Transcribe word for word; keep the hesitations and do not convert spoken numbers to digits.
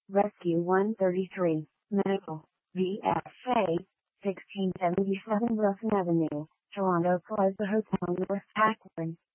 Rescue one thirty-three, Medical, V F A, sixteen seventy-seven Wilson Avenue, Toronto Plaza Hotel North Packard.